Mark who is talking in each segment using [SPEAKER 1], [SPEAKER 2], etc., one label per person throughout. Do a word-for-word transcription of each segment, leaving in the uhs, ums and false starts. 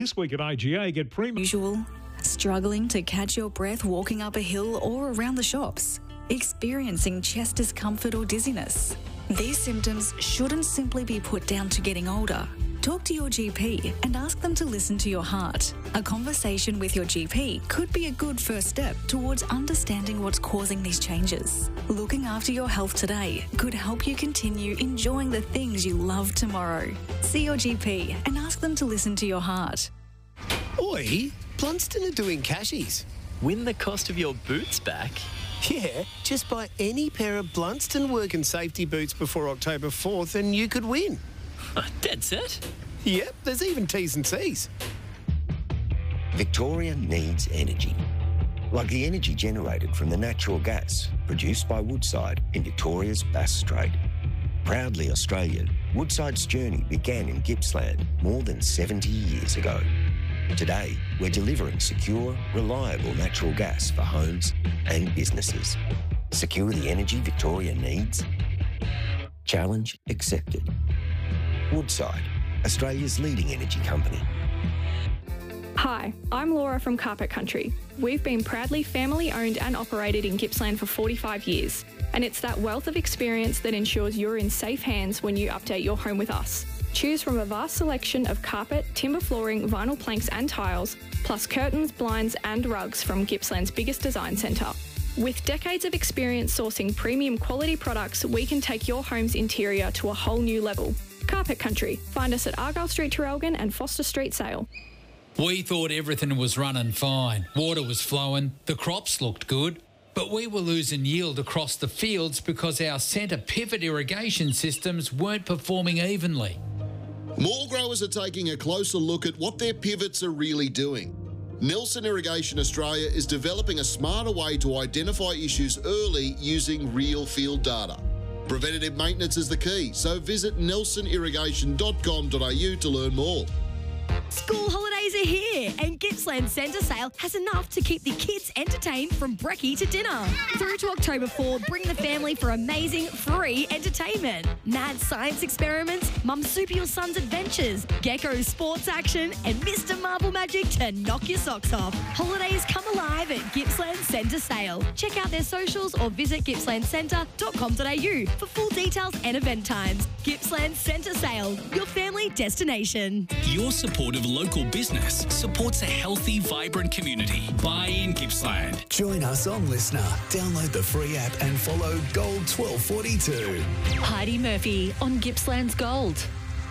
[SPEAKER 1] This week at I G A, get premium.
[SPEAKER 2] Usual, struggling to catch your breath walking up a hill or around the shops, experiencing chest discomfort or dizziness. These symptoms shouldn't simply be put down to getting older. Talk to your G P and ask them to listen to your heart. A conversation with your G P could be a good first step towards understanding what's causing these changes. Looking after your health today could help you continue enjoying the things you love tomorrow. See your G P and ask them to listen to your heart.
[SPEAKER 3] Oi, Blunston are doing cashies.
[SPEAKER 4] Win the cost of your boots back?
[SPEAKER 3] Yeah, just buy any pair of Blunston work and safety boots before October fourth and you could win.
[SPEAKER 4] Dead set?
[SPEAKER 3] Yep, there's even T's and C's.
[SPEAKER 5] Victoria needs energy. Like the energy generated from the natural gas produced by Woodside in Victoria's Bass Strait. Proudly Australian, Woodside's journey began in Gippsland more than seventy years ago. Today, we're delivering secure, reliable natural gas for homes and businesses. Secure the energy Victoria needs? Challenge accepted. Woodside, Australia's leading energy company.
[SPEAKER 6] Hi, I'm Laura from Carpet Country. We've been proudly family owned and operated in Gippsland for forty-five years, and it's that wealth of experience that ensures you're in safe hands when you update your home with us. Choose from a vast selection of carpet, timber flooring, vinyl planks and tiles, plus curtains, blinds and rugs from Gippsland's biggest design centre. With decades of experience sourcing premium quality products, we can take your home's interior to a whole new level. Carpet Country. Find us at Argyle Street, Traralgon and Foster Street, Sale.
[SPEAKER 7] We thought everything was running fine. Water was flowing, the crops looked good, but we were losing yield across the fields because our centre pivot irrigation systems weren't performing evenly.
[SPEAKER 8] More growers are taking a closer look at what their pivots are really doing. Nelson Irrigation Australia is developing a smarter way to identify issues early using real field data. Preventative maintenance is the key, so visit nelson irrigation dot com dot a u to learn more.
[SPEAKER 9] School holidays are here and Gippsland Centre Sale has enough to keep the kids entertained from brekkie to dinner. Through to October fourth, bring the family for amazing free entertainment. Mad science experiments, Mum Super Your Son's adventures, Gecko sports action and Mister Marble Magic to knock your socks off. Holidays come alive at Gippsland Centre Sale. Check out their socials or visit gippsland centre dot com dot a u for full details and event times. Gippsland Centre Sale, your family destination.
[SPEAKER 10] Your support of local business supports a healthy, vibrant community. Buy in Gippsland.
[SPEAKER 11] Join us on Listener. Download the free app and follow Gold twelve forty-two.
[SPEAKER 12] Heidi Murphy on Gippsland's Gold.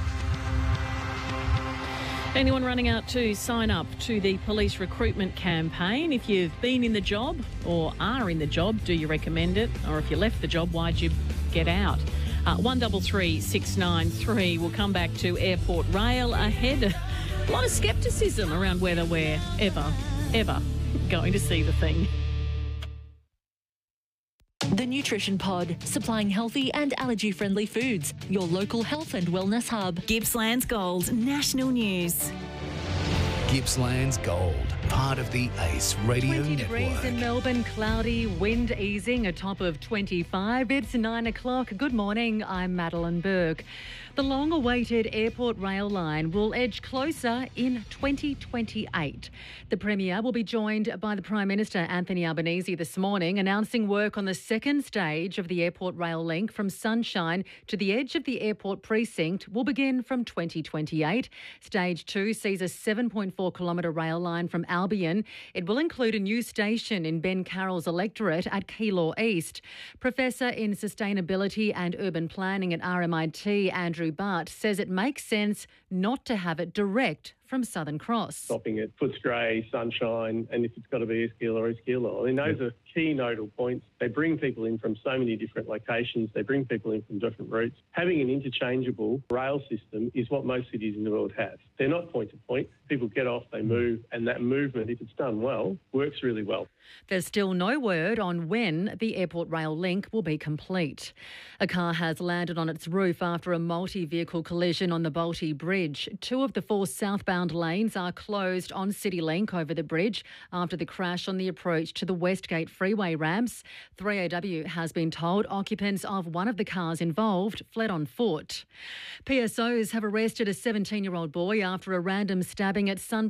[SPEAKER 13] Anyone running out to sign up to the police recruitment campaign? If you've been in the job or are in the job, do you recommend it? Or if you left the job, why'd you get out? Uh, one double three six nine three. We'll come back to Airport Rail ahead. A lot of scepticism around whether we're ever, ever going to see the thing.
[SPEAKER 12] The Nutrition Pod, supplying healthy and allergy-friendly foods. Your local health and wellness hub.
[SPEAKER 2] Gippsland's Gold, national news.
[SPEAKER 11] Gippsland's Gold, part of the ACE Radio
[SPEAKER 13] twenty
[SPEAKER 11] Network.
[SPEAKER 13] degrees in Melbourne, cloudy, wind easing, a top of twenty-five. It's nine o'clock. Good morning, I'm Madeline Burke. The long-awaited airport rail line will edge closer in twenty twenty-eight. The Premier will be joined by the Prime Minister Anthony Albanese this morning, announcing work on the second stage of the airport rail link from Sunshine to the edge of the airport precinct will begin from twenty twenty-eight. Stage two sees a seven point four kilometre rail line from Albion. It will include a new station in Ben Carroll's electorate at Keilor East. Professor in Sustainability and Urban Planning at R M I T, Andrew Butt, says it makes sense not to have it direct from Southern Cross.
[SPEAKER 14] Stopping at Footscray, Sunshine, and if it's got to be East Keilor, East Keilor. I mean, those yep. are key nodal points. They bring people in from so many different locations. They bring people in from different routes. Having an interchangeable rail system is what most cities in the world have. They're not point to point. People get off, they move, and that movement, if it's done well, works really well.
[SPEAKER 13] There's still no word on when the airport rail link will be complete. A car has landed on its roof after a multi-vehicle collision on the Bolte Bridge. Two of the four southbound Eastbound lanes are closed on CityLink over the bridge after the crash on the approach to the Westgate Freeway ramps. three A W has been told occupants of one of the cars involved fled on foot. P S Os have arrested a seventeen-year-old boy after a random stabbing at Sun